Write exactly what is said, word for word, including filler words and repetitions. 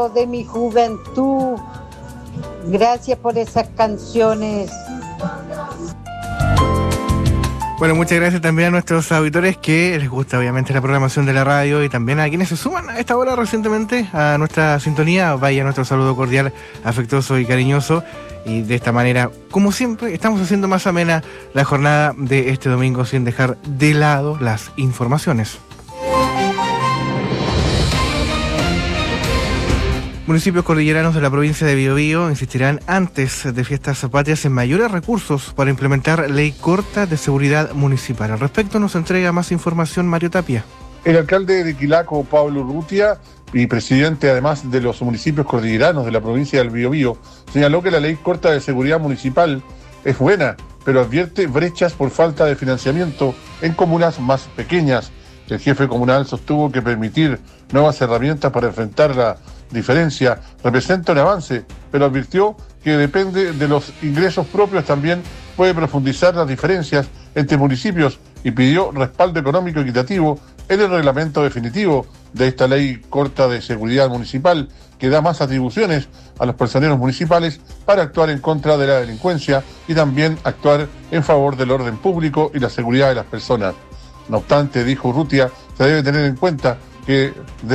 de mi juventud. Gracias por esas canciones. Bueno, muchas gracias también a nuestros auditores que les gusta obviamente la programación de la radio y también a quienes se suman a esta hora recientemente a nuestra sintonía. Vaya nuestro saludo cordial, afectuoso y cariñoso. Y de esta manera, como siempre, estamos haciendo más amena la jornada de este domingo sin dejar de lado las informaciones. Municipios cordilleranos de la provincia de Biobío insistirán antes de fiestas patrias en mayores recursos para implementar ley corta de seguridad municipal. Al respecto nos entrega más información Mario Tapia. El alcalde de Quilaco, Pablo Urrutia, y presidente además de los municipios cordilleranos de la provincia del Biobío, señaló que la ley corta de seguridad municipal es buena, pero advierte brechas por falta de financiamiento en comunas más pequeñas. El jefe comunal sostuvo que permitir nuevas herramientas para enfrentar la diferencia representa un avance, pero advirtió que depende de los ingresos propios también puede profundizar las diferencias entre municipios y pidió respaldo económico equitativo en el reglamento definitivo de esta ley corta de seguridad municipal que da más atribuciones a los personeros municipales para actuar en contra de la delincuencia y también actuar en favor del orden público y la seguridad de las personas. No obstante, dijo Urrutia, se debe tener en cuenta que